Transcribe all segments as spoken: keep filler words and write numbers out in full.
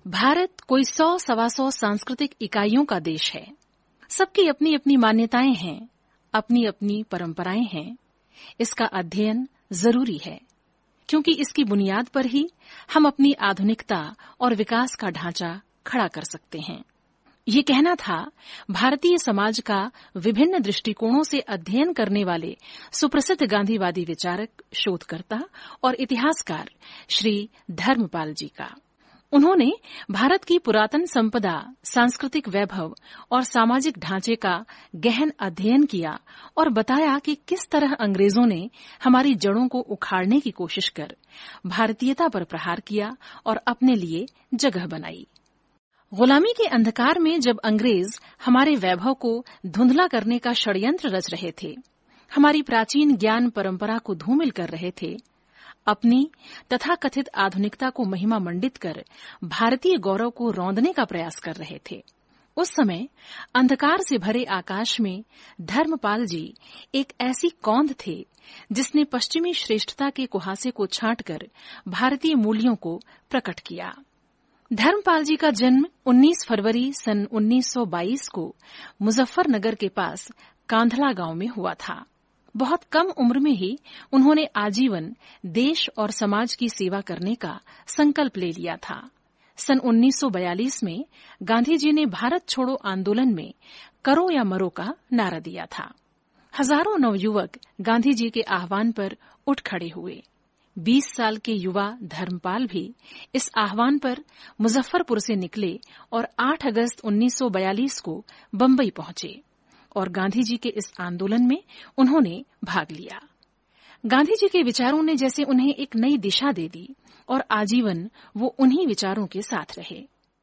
भारत कोई सौ सवा सौ सांस्कृतिक इकाइयों का देश है। सबकी अपनी अपनी मान्यताएं हैं, अपनी अपनी परंपराएं हैं। इसका अध्ययन जरूरी है, क्योंकि इसकी बुनियाद पर ही हम अपनी आधुनिकता और विकास का ढांचा खड़ा कर सकते हैं। ये कहना था भारतीय समाज का विभिन्न दृष्टिकोणों से अध्ययन करने वाले सुप्रसिद्ध गांधीवादी विचारक, शोधकर्ता और इतिहासकार श्री धर्मपाल जी का। उन्होंने भारत की पुरातन संपदा, सांस्कृतिक वैभव और सामाजिक ढांचे का गहन अध्ययन किया और बताया कि किस तरह अंग्रेजों ने हमारी जड़ों को उखाड़ने की कोशिश कर भारतीयता पर प्रहार किया और अपने लिए जगह बनाई। गुलामी के अंधकार में जब अंग्रेज हमारे वैभव को धुंधला करने का षड्यंत्र रच रहे थे, हमारी प्राचीन ज्ञान परंपरा को धूमिल कर रहे थे, अपनी तथाकथित आधुनिकता को महिमा मंडित कर भारतीय गौरव को रौंदने का प्रयास कर रहे थे, उस समय अंधकार से भरे आकाश में धर्मपाल जी एक ऐसी कौंध थे जिसने पश्चिमी श्रेष्ठता के कुहासे को छांटकर भारतीय मूल्यों को प्रकट किया। धर्मपाल जी का जन्म उन्नीस फरवरी सन उन्नीस सौ बाईस को मुजफ्फरनगर के पास कांधला गांव में हुआ था। बहुत कम उम्र में ही उन्होंने आजीवन देश और समाज की सेवा करने का संकल्प ले लिया था। सन उन्नीस सौ बयालीस में गांधी जी ने भारत छोड़ो आंदोलन में करो या मरो का नारा दिया था। हजारों नवयुवक गांधी जी के आह्वान पर उठ खड़े हुए। बीस साल के युवा धर्मपाल भी इस आह्वान पर मुजफ्फरपुर से निकले और आठ अगस्त उन्नीस सौ बयालीस को बंबई पहुंचे और गांधी जी के इस आंदोलन में उन्होंने भाग लिया। गांधी जी के विचारों ने जैसे उन्हें एक नई दिशा दे दी और आजीवन वो उन्हीं विचारों के साथ रहे।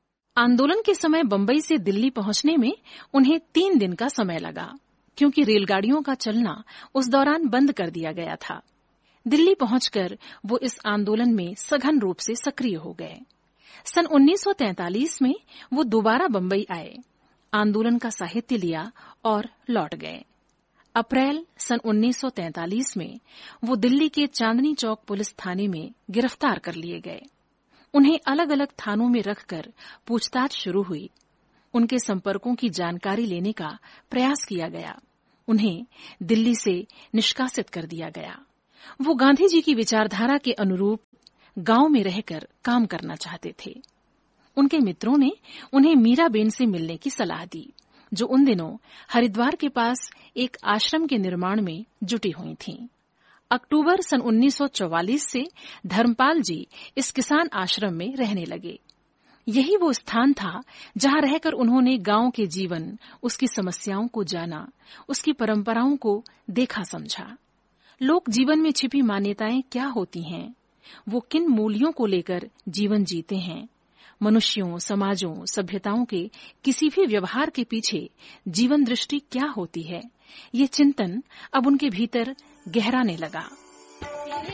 आंदोलन के समय बंबई से दिल्ली पहुंचने में उन्हें तीन दिन का समय लगा, क्योंकि रेलगाड़ियों का चलना उस दौरान बंद कर दिया गया था। दिल्ली पहुंचकर वो इस आंदोलन में सघन रूप से सक्रिय हो गए। सन उन्नीस सौ तैंतालीस में वो दोबारा बंबई आए, आंदोलन का साहित्य लिया और लौट गए। अप्रैल सन उन्नीस सौ तैंतालीस में वो दिल्ली के चांदनी चौक पुलिस थाने में गिरफ्तार कर लिए गए। उन्हें अलग अलग थानों में रखकर पूछताछ शुरू हुई। उनके संपर्कों की जानकारी लेने का प्रयास किया गया। उन्हें दिल्ली से निष्कासित कर दिया गया। वो गांधी जी की विचारधारा के अनुरूप गांव में रहकर काम करना चाहते थे। उनके मित्रों ने उन्हें मीराबेन से मिलने की सलाह दी, जो उन दिनों हरिद्वार के पास एक आश्रम के निर्माण में जुटी हुई थीं। अक्टूबर सन उन्नीस सौ चौवालीस से धर्मपाल जी इस किसान आश्रम में रहने लगे। यही वो स्थान था जहां रहकर उन्होंने गांव के जीवन, उसकी समस्याओं को जाना, उसकी परंपराओं को देखा समझा। लोक जीवन में छिपी मान्यताएं क्या होती हैं, वो किन मूल्यों को लेकर जीवन जीते हैं, मनुष्यों, समाजों, सभ्यताओं के किसी भी व्यवहार के पीछे जीवन दृष्टि क्या होती है, ये चिंतन अब उनके भीतर गहराने लगा।